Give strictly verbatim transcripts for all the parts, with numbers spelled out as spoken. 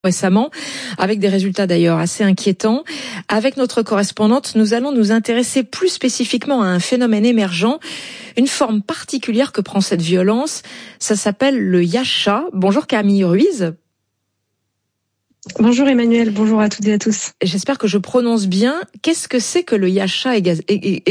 récemment, avec des résultats d'ailleurs assez inquiétants. Avec notre correspondante, nous allons nous intéresser plus spécifiquement à un phénomène émergent, une forme particulière que prend cette violence. Ça s'appelle le yatcha. Bonjour Camille Ruiz. Bonjour Emmanuel, bonjour à toutes et à tous. J'espère que je prononce bien. Qu'est-ce que c'est que le yatcha exactement ?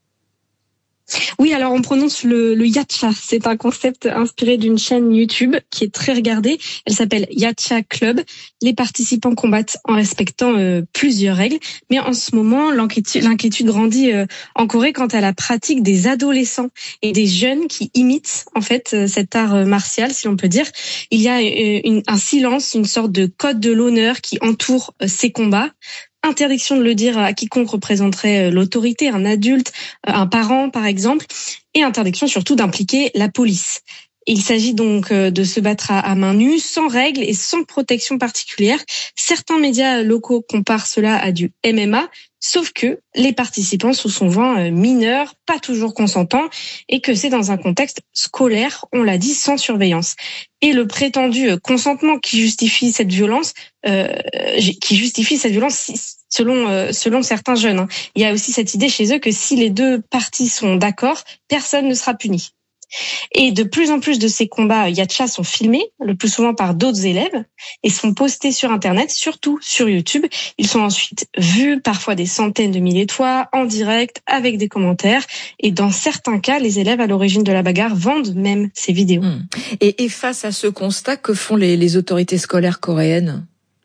Oui, alors on prononce le, le yatcha. C'est un concept inspiré d'une chaîne YouTube qui est très regardée. Elle s'appelle Yatcha Club. Les participants combattent en respectant euh, plusieurs règles. Mais en ce moment, l'inquiétude, l'inquiétude grandit euh, en Corée quant à la pratique des adolescents et des jeunes qui imitent en fait euh, cet art euh, martial, si l'on peut dire. Il y a euh, une, un silence, une sorte de code de l'honneur qui entoure euh, ces combats. Interdiction de le dire à quiconque représenterait l'autorité, un adulte, un parent par exemple, et interdiction surtout d'impliquer la police. Il s'agit donc de se battre à main nue, sans règles et sans protection particulière. Certains médias locaux comparent cela à du M M A, sauf que les participants sont souvent mineurs, pas toujours consentants, et que c'est dans un contexte scolaire, on l'a dit, sans surveillance. Et le prétendu consentement qui justifie cette violence, euh, qui justifie cette violence selon euh, selon certains jeunes. Hein. Il y a aussi cette idée chez eux que si les deux parties sont d'accord, personne ne sera puni. Et de plus en plus de ces combats yatcha sont filmés, le plus souvent par d'autres élèves, et sont postés sur Internet, surtout sur YouTube. Ils sont ensuite vus parfois des centaines de milliers de fois, en direct, avec des commentaires. Et dans certains cas, les élèves à l'origine de la bagarre vendent même ces vidéos. Mmh. Et, et face à ce constat, que font les, les autorités scolaires coréennes ?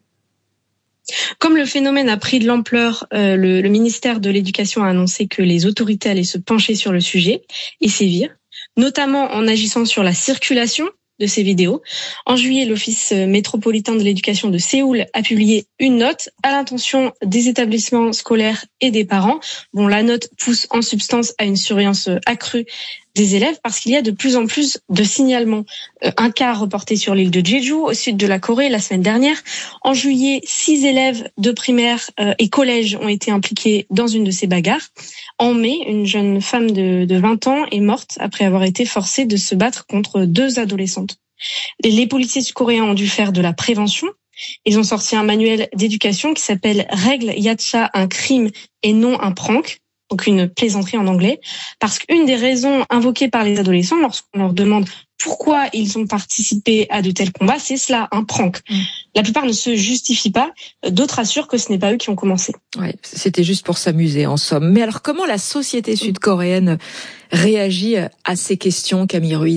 Comme le phénomène a pris de l'ampleur, euh, le, le ministère de l'Éducation a annoncé que les autorités allaient se pencher sur le sujet et sévir, notamment en agissant sur la circulation de ces vidéos. En juillet, l'Office métropolitain de l'éducation de Séoul a publié une note à l'intention des établissements scolaires et des parents. Bon, la note pousse en substance à une surveillance accrue des élèves parce qu'il y a de plus en plus de signalements. Un cas reporté sur l'île de Jeju, au sud de la Corée, la semaine dernière. En juillet, six élèves de primaire et collège ont été impliqués dans une de ces bagarres. En mai, une jeune femme de, de vingt ans est morte après avoir été forcée de se battre contre deux adolescentes. Les policiers sud-coréens ont dû faire de la prévention. Ils ont sorti un manuel d'éducation qui s'appelle « Règle Yatcha, un crime et non un prank ». Donc une plaisanterie en anglais, parce qu'une des raisons invoquées par les adolescents lorsqu'on leur demande pourquoi ils ont participé à de tels combats, c'est cela, un prank. Mmh. La plupart ne se justifient pas, d'autres assurent que ce n'est pas eux qui ont commencé. Ouais, c'était juste pour s'amuser en somme. Mais alors comment la société sud-coréenne réagit à ces questions, Camille Ruiz ?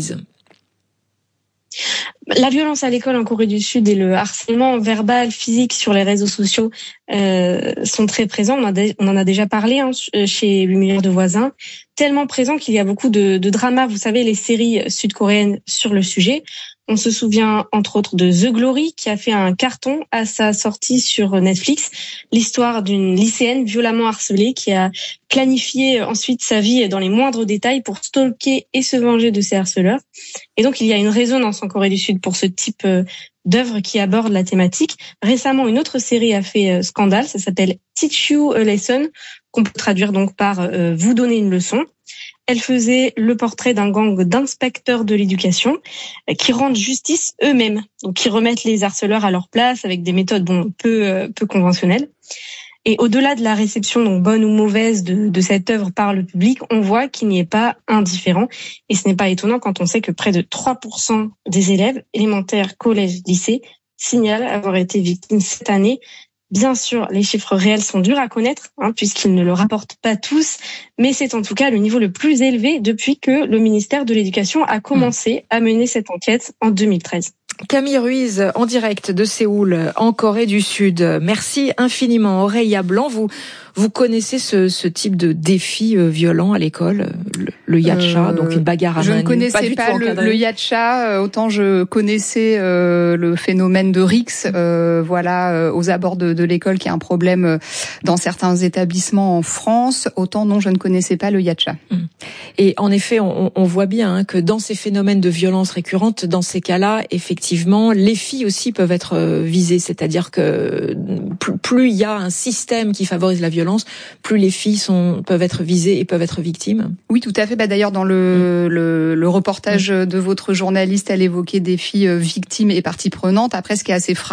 La violence à l'école en Corée du Sud et le harcèlement verbal, physique sur les réseaux sociaux euh, sont très présents. On, a de, on en a déjà parlé hein, chez huit millions de voisins. Tellement présents qu'il y a beaucoup de, de dramas, vous savez, les séries sud-coréennes sur le sujet. On se souvient entre autres de The Glory qui a fait un carton à sa sortie sur Netflix. L'histoire d'une lycéenne violemment harcelée qui a planifié ensuite sa vie dans les moindres détails pour stalker et se venger de ses harceleurs. Et donc il y a une résonance en Corée du Sud pour ce type d'œuvre qui aborde la thématique. Récemment, une autre série a fait scandale, ça s'appelle Teach You a Lesson, qu'on peut traduire donc par euh, « vous donner une leçon ». Elle faisait le portrait d'un gang d'inspecteurs de l'éducation qui rendent justice eux-mêmes, donc qui remettent les harceleurs à leur place avec des méthodes bon peu euh, peu conventionnelles. Et au-delà de la réception donc bonne ou mauvaise de, de cette œuvre par le public, on voit qu'il n'y est pas indifférent. Et ce n'est pas étonnant quand on sait que près de trois pour cent des élèves élémentaires, collèges, lycées signalent avoir été victimes cette année. Bien sûr, les chiffres réels sont durs à connaître, hein, puisqu'ils ne le rapportent pas tous, mais c'est en tout cas le niveau le plus élevé depuis que le ministère de l'Éducation a commencé à mener cette enquête en deux mille treize. Camille Ruiz, en direct de Séoul, en Corée du Sud. Merci infiniment. Aurélia Blanc, vous, vous connaissez ce, ce type de défi violent à l'école, le, le yatcha, euh, donc une bagarre à main nue. Je ne connaissais pas, pas le, le yatcha, autant je connaissais euh, le phénomène de Rix, euh, voilà, euh, aux abords de, de l'école, qui est un problème dans certains établissements en France, autant non, je ne connaissais pas le yatcha. Et en effet, on, on voit bien hein, que dans ces phénomènes de violence récurrente, dans ces cas-là, effectivement, les filles aussi peuvent être visées. C'est-à-dire que plus, plus il y a un système qui favorise la violence, plus les filles sont, peuvent être visées et peuvent être victimes. Oui, tout à fait. Bah, d'ailleurs, dans le, mmh. le, le reportage mmh. de votre journaliste, elle évoquait des filles victimes et parties prenantes. Après, ce qui est assez frappant,